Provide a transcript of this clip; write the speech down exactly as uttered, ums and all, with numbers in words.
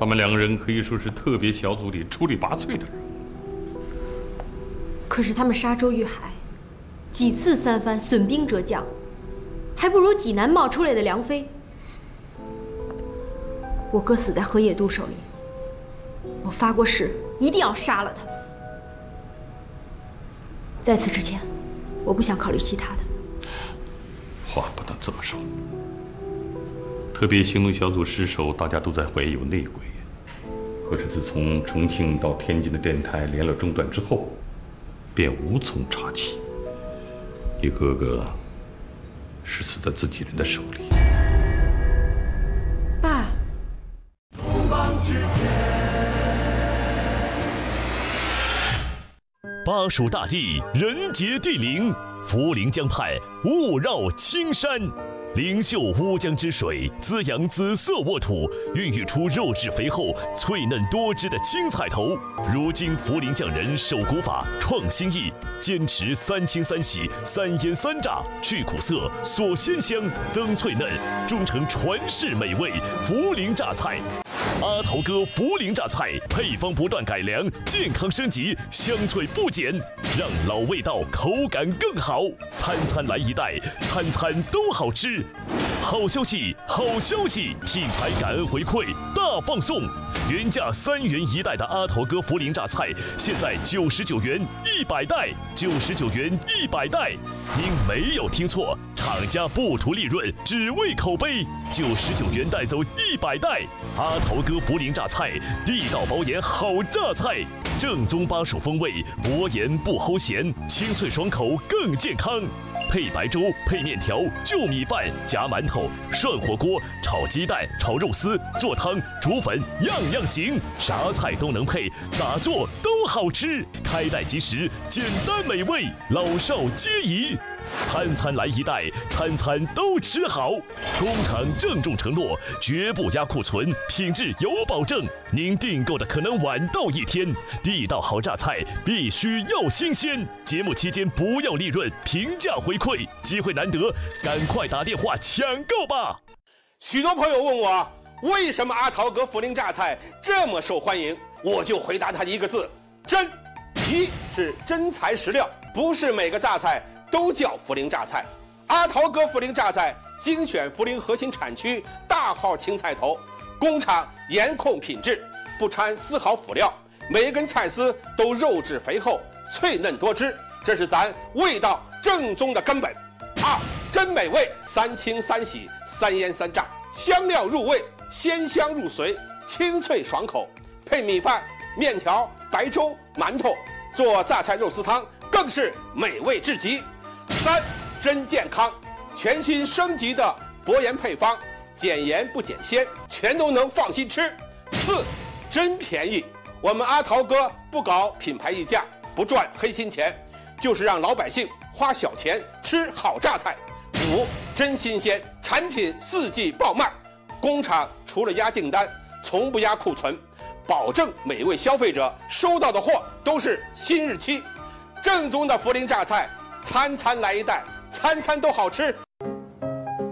他们两个人可以说是特别小组里出类拔萃的人。 可是他们沙洲遇海，几次三番损兵折将，还不如济南冒出来的梁飞。我哥死在何野渡手里，我发过誓，一定要杀了他。在此之前，我不想考虑其他的。 话不能这么说。特别行动小组失守，大家都在怀疑有内鬼。可是自从重庆到天津的电台连了中断之后，便无从查起。一个个是死在自己人的手里。 爸。 巴蜀大地，人杰地灵，涪陵江畔，雾绕青山。灵秀乌江之水滋养紫色沃土，孕育出肉质肥厚、脆嫩多汁的青菜头。如今涪陵匠人守古法、创新意，坚持三清三洗、三腌三炸，去苦涩、锁鲜香、增脆嫩，终成传世美味涪陵榨菜。阿桃哥涪陵榨菜配方不断改良，健康升级，香脆不减，让老味道口感更好。餐餐来一袋，餐餐都好吃。好消息，好消息！品牌感恩回馈大放送，原价三元一袋的阿桃哥涪陵榨菜，现在九十九元一百袋，九十九元一百袋。您没有听错，厂家不图利润，只为口碑，九十九元带走一百袋。阿桃哥涪陵榨菜，地道保盐好榨菜，正宗巴蜀风味，薄盐不齁咸，清脆爽口更健康。配白粥、配面条、就米饭、夹馒头、涮火锅、炒鸡蛋、炒肉丝、做汤、煮粉，样样行，啥菜都能配，咋做都好吃。开袋即食，简单美味，老少皆宜。餐餐来一袋，餐餐都吃好。工厂郑重承诺，绝不压库存，品质有保证。您订购的可能晚到一天，地道好榨菜必须要新鲜。节目期间不要利润，平价回馈，机会难得，赶快打电话抢购吧！ 许多朋友问我，为什么阿桃哥涪陵榨菜这么受欢迎？我就回答他一个字：真。一是真材实料，不是每个榨菜都叫涪陵榨菜。阿桃哥涪陵榨菜精选涪陵核心产区大号青菜头，工厂严控品质，不掺丝毫辅料，每一根菜丝都肉质肥厚、脆嫩多汁，这是咱味道正宗的根本。二，真美味，三清三洗、三腌三炸，香料入味，鲜香入髓，清脆爽口，配米饭、面条、白粥、馒头，做榨菜肉丝汤更是美味至极。三，真健康，全新升级的薄盐配方，减盐不减鲜，全都能放心吃。四，真便宜，我们阿桃哥不搞品牌溢价，不赚黑心钱，就是让老百姓花小钱吃好榨菜。五，真新鲜，产品四季爆卖，工厂除了压订单，从不压库存，保证每位消费者收到的货都是新日期。正宗的涪陵榨菜，餐餐来一袋，餐餐都好吃。